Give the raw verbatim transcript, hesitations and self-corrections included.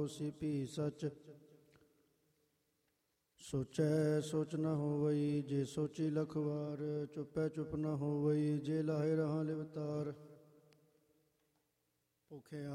ਹੋਸੀ ਭੀ ਸਚ। ਸੋਚੈ ਸੋਚ ਨ ਹੋਵਈ ਜੇ ਸੋਚੀ ਲਖ ਵਾਰ। ਚੁਪੈ ਚੁਪ ਨ ਹੋਵਈ ਜੇ ਲਾਹੇ ਰਹਾ ਲਿਵਤਾਰ। ਭੁਖਿਆ